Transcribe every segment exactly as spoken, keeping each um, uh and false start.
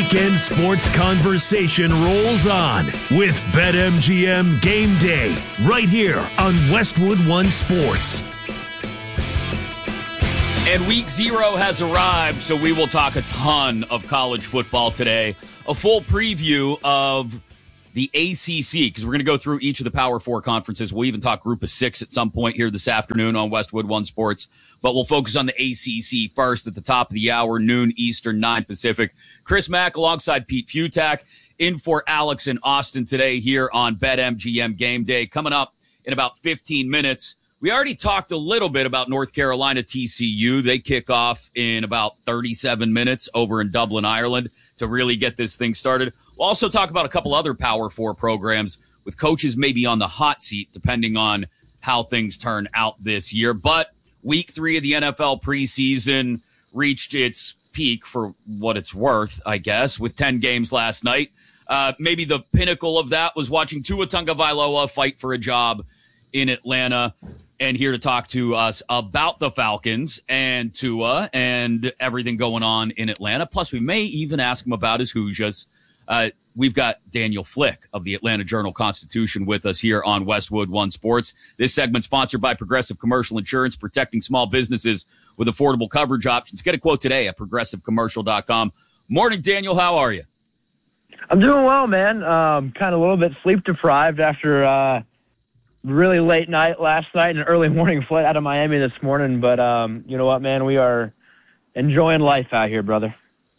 weekend sports conversation rolls on with BetMGM Game Day right here on Westwood One Sports. And week zero has arrived, so we will talk a ton of college football today. A full preview of the A C C, because we're going to go through each of the Power Four conferences. We'll even talk Group of Six at some point here this afternoon on Westwood One Sports. But we'll focus on the A C C first at the top of the hour, noon Eastern, nine Pacific. Chris Mack alongside Pete Futak in for Alex and Austin today here on BetMGM Game Day. Coming up in about fifteen minutes. We already talked a little bit about North Carolina T C U. They kick off in about thirty-seven minutes over in Dublin, Ireland to really get this thing started. We'll also talk about a couple other Power Four programs with coaches maybe on the hot seat depending on how things turn out this year. But week three of the N F L preseason reached its peak for what it's worth, I guess, with ten games last night. Uh, maybe the pinnacle of that was watching Tua Tagovailoa fight for a job in Atlanta. And here to talk to us about the Falcons and Tua and everything going on in Atlanta. Plus, we may even ask him about his Hoosiers. Uh, we've got Daniel Flick of the Atlanta Journal-Constitution with us here on Westwood One Sports. This segment sponsored by Progressive Commercial Insurance, protecting small businesses with affordable coverage options. Get a quote today at progressive commercial dot com. Morning, Daniel. How are you? I'm doing well, man. Um, kind of a little bit sleep-deprived after uh, really late night last night and an early morning flight out of Miami this morning. But um, you know what, man? We are enjoying life out here, brother.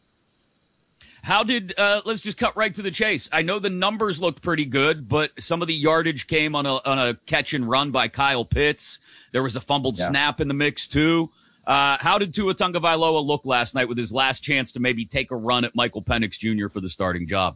How did, uh, let's just cut right to the chase. I know the numbers looked pretty good, but some of the yardage came on a on a catch and run by Kyle Pitts. There was a fumbled yeah. snap in the mix, too. Uh, how did Tua Tagovailoa look last night with his last chance to maybe take a run at Michael Penix Junior for the starting job?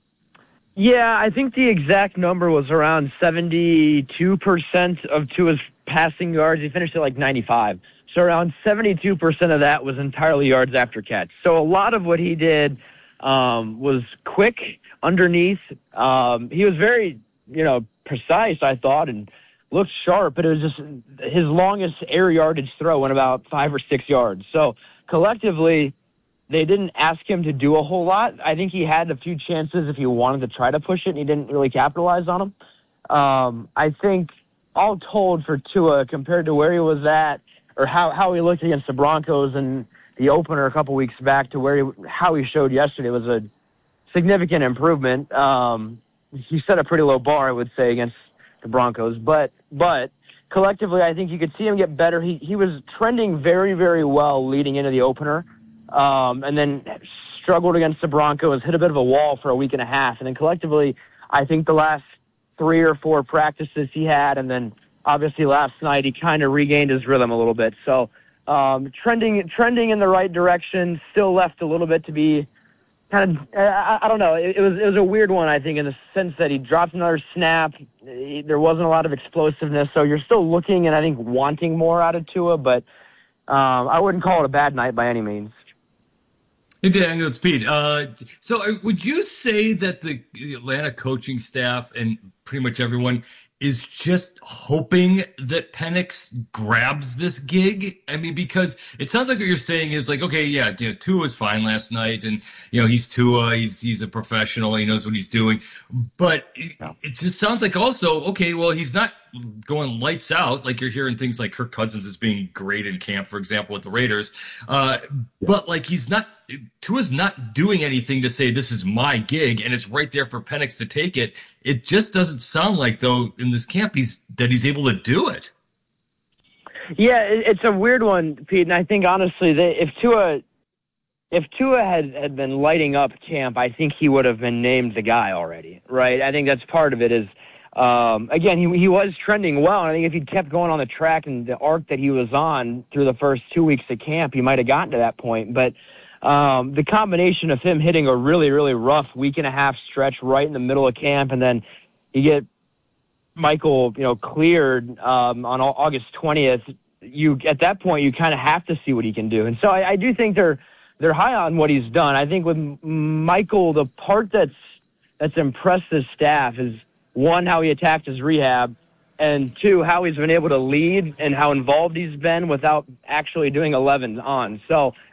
Yeah, I think the exact number was around seventy-two percent of Tua's passing yards. He finished at like ninety-five. So around seventy-two percent of that was entirely yards after catch. So a lot of what he did um, was quick underneath. Um, he was very, you know, precise, I thought, and looked sharp, but it was just his longest air yardage throw went about five or six yards. So collectively, they didn't ask him to do a whole lot. I think he had a few chances if he wanted to try to push it, and he didn't really capitalize on them. Um, I think all told for Tua, compared to where he was at or how, how he looked against the Broncos in the opener a couple weeks back to where he, how he showed yesterday was a significant improvement. Um, he set a pretty low bar, I would say, against the Broncos. But but collectively, I think you could see him get better. He, he was trending very, very well leading into the opener. Um, and then struggled against the Broncos, hit a bit of a wall for a week and a half. And then collectively, I think the last three or four practices he had, and then obviously last night, he kind of regained his rhythm a little bit. So um, trending trending in the right direction, still left a little bit to be kind of, I, I don't know, it, it was it was a weird one, I think, in the sense that he dropped another snap. There wasn't a lot of explosiveness. So you're still looking and I think wanting more out of Tua, but um, I wouldn't call it a bad night by any means. Hey, Daniel, it's Pete. Uh, so uh, would you say that the Atlanta coaching staff and pretty much everyone is just hoping that Penix grabs this gig? I mean, because it sounds like what you're saying is like, okay, yeah, you know, Tua was fine last night, and, you know, he's Tua, he's he's a professional, he knows what he's doing. But it, it just sounds like also, okay, well, he's not going lights out, like you're hearing things like Kirk Cousins is being great in camp, for example, with the Raiders. Uh, but like he's not, Tua's not doing anything to say this is my gig and it's right there for Penix to take it. It just doesn't sound like, though, in this camp he's that he's able to do it. Yeah, it, it's a weird one, Pete. And I think honestly, that if Tua, if Tua had, had been lighting up camp, I think he would have been named the guy already, right? I think that's part of it is. Um, again, he he was trending well, and I think if he'd kept going on the track and the arc that he was on through the first two weeks of camp, he might have gotten to that point. But um, the combination of him hitting a really, really rough week and a half stretch right in the middle of camp, and then you get Michael, you know, cleared um, on August twentieth, you at that point you kind of have to see what he can do. And so I, I do think they're they're high on what he's done. I think with Michael, the part that's that's impressed his staff is, one, how he attacked his rehab, and two, how he's been able to lead and how involved he's been without actually doing eleven on. So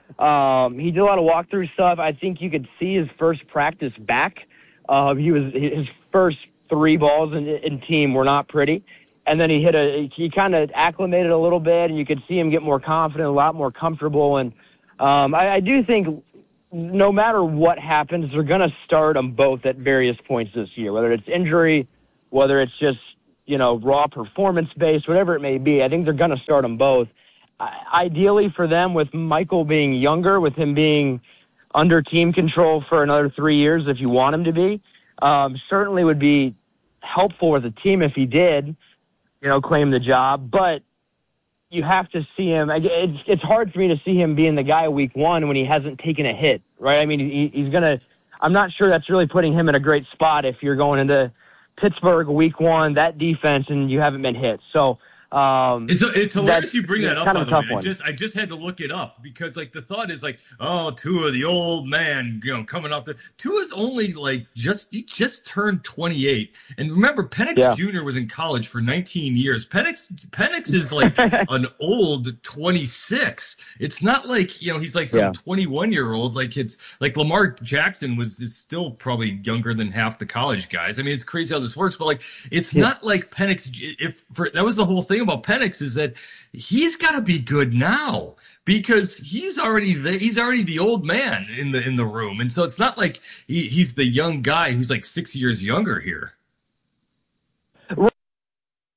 Um, he did a lot of walkthrough stuff. I think you could see his first practice back. Uh, he was his first three balls in, in team were not pretty. And then he hit a, he kind of acclimated a little bit, and you could see him get more confident, a lot more comfortable. And um, I, I do think no matter what happens, they're going to start them both at various points this year, whether it's injury, whether it's just, you know, raw performance based, whatever it may be. I think they're going to start them both. I, ideally for them, with Michael being younger, with him being under team control for another three years, if you want him to be, um, certainly would be helpful with the team if he did, you know, claim the job. But you have to see him. It's, it's hard for me to see him being the guy week one when he hasn't taken a hit, right? I mean, he, he's going to – I'm not sure that's really putting him in a great spot if you're going into Pittsburgh week one, that defense, and you haven't been hit. So – Um, it's it's hilarious you bring that up, kind by of the way. I one. just I just had to look it up because like the thought is like, oh, Tua, the old man, you know, coming off the Tua's only like just he just turned twenty-eight. And remember, Penix yeah. Junior was in college for nineteen years. Penix Penix is like an old twenty-six. It's not like, you know, he's like some yeah. twenty-one year old. Like it's like Lamar Jackson was is still probably younger than half the college guys. I mean, it's crazy how this works, but like it's yeah. not like Penix. If for, that was the whole thing about Penix is that he's got to be good now because he's already the, he's already the old man in the in the room, and so it's not like he, he's the young guy who's like six years younger here.